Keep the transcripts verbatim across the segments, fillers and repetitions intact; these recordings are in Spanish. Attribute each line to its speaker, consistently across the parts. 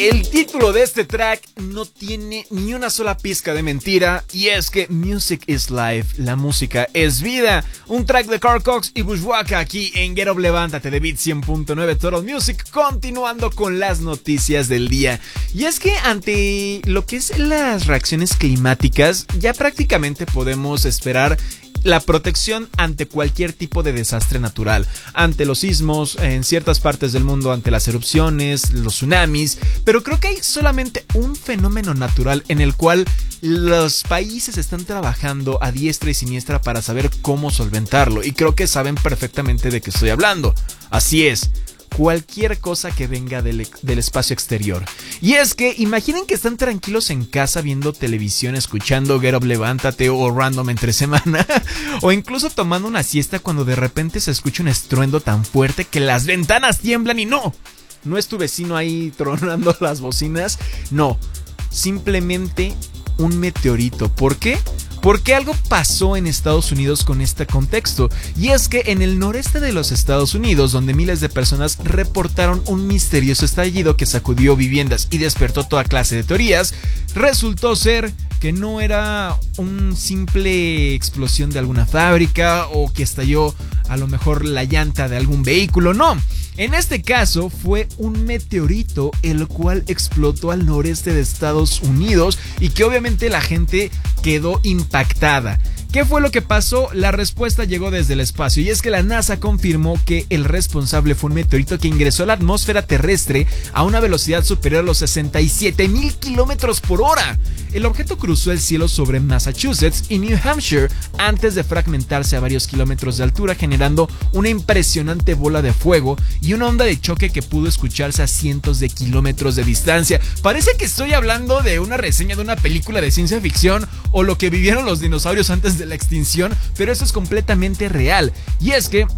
Speaker 1: El título de este track no tiene ni una sola pizca de mentira, y es que Music is Life, la música es vida. Un track de Carl Cox y Bushwacka aquí en Get Up Levántate de Beat cien punto nueve Total Music, continuando con las noticias del día. Y es que ante lo que es las reacciones climáticas, ya prácticamente podemos esperar la protección ante cualquier tipo de desastre natural, ante los sismos en ciertas partes del mundo, ante las erupciones, los tsunamis, pero creo que hay solamente un fenómeno natural en el cual los países están trabajando a diestra y siniestra para saber cómo solventarlo, y creo que saben perfectamente de qué estoy hablando. Así es, cualquier cosa que venga del, del espacio exterior. Y es que imaginen que están tranquilos en casa viendo televisión, escuchando Get Up Levántate o Random entre semana, o incluso tomando una siesta cuando de repente se escucha un estruendo tan fuerte que las ventanas tiemblan. Y no, no es tu vecino ahí tronando las bocinas, no, simplemente un meteorito. ¿Por qué? Porque algo pasó en Estados Unidos con este contexto, y es que en el noreste de los Estados Unidos, donde miles de personas reportaron un misterioso estallido que sacudió viviendas y despertó toda clase de teorías, resultó ser que no era una simple explosión de alguna fábrica o que estalló a lo mejor la llanta de algún vehículo, no. En este caso fue un meteorito el cual explotó al noreste de Estados Unidos y que obviamente la gente quedó impactada. ¿Qué fue lo que pasó? La respuesta llegó desde el espacio, y es que la NASA confirmó que el responsable fue un meteorito que ingresó a la atmósfera terrestre a una velocidad superior a los sesenta y siete mil kilómetros por hora. El objeto cruzó el cielo sobre Massachusetts y New Hampshire antes de fragmentarse a varios kilómetros de altura, generando una impresionante bola de fuego y una onda de choque que pudo escucharse a cientos de kilómetros de distancia. Parece que estoy hablando de una reseña de una película de ciencia ficción o lo que vivieron los dinosaurios antes de la extinción, pero eso es completamente real. Y es que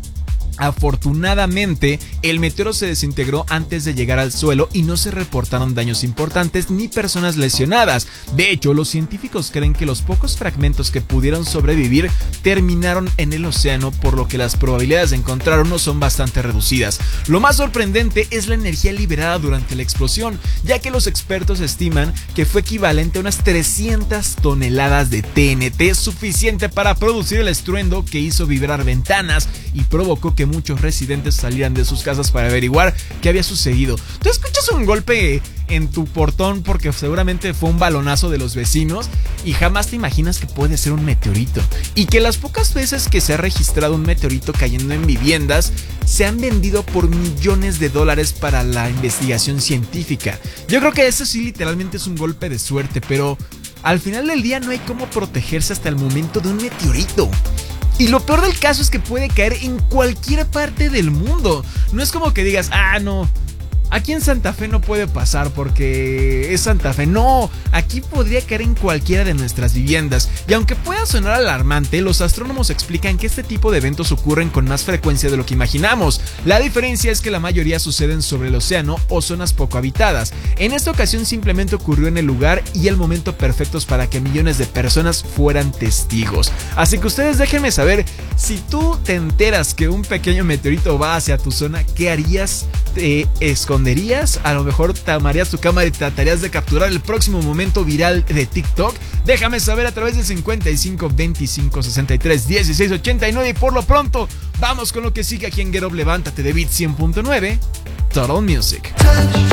Speaker 1: afortunadamente, el meteoro se desintegró antes de llegar al suelo y no se reportaron daños importantes ni personas lesionadas. De hecho, los científicos creen que los pocos fragmentos que pudieron sobrevivir terminaron en el océano, por lo que las probabilidades de encontrar uno son bastante reducidas. Lo más sorprendente es la energía liberada durante la explosión, ya que los expertos estiman que fue equivalente a unas trescientas toneladas de T N T, suficiente para producir el estruendo que hizo vibrar ventanas y provocó que muchos residentes salieran de sus casas para averiguar qué había sucedido. Tú escuchas un golpe en tu portón porque seguramente fue un balonazo de los vecinos y jamás te imaginas que puede ser un meteorito, y que las pocas veces que se ha registrado un meteorito cayendo en viviendas se han vendido por millones de dólares para la investigación científica. Yo creo que eso sí literalmente es un golpe de suerte, pero al final del día no hay cómo protegerse hasta el momento de un meteorito. Y lo peor del caso es que puede caer en cualquier parte del mundo. No es como que digas, ah, no, aquí en Santa Fe no puede pasar porque es Santa Fe. No, aquí podría caer en cualquiera de nuestras viviendas. Y aunque pueda sonar alarmante, los astrónomos explican que este tipo de eventos ocurren con más frecuencia de lo que imaginamos. La diferencia es que la mayoría suceden sobre el océano o zonas poco habitadas. En esta ocasión simplemente ocurrió en el lugar y el momento perfectos para que millones de personas fueran testigos. Así que ustedes déjenme saber, si tú te enteras que un pequeño meteorito va hacia tu zona, ¿qué harías? ¿Te esconderías? A lo mejor tomarías tu cámara y tratarías de capturar el próximo momento viral de TikTok. Déjame saber a través de cincuenta y cinco, veinticinco, sesenta y tres, dieciséis, ochenta y nueve. Y por lo pronto, vamos con lo que sigue aquí en Get Up Levántate de Beat cien punto nueve Total Music.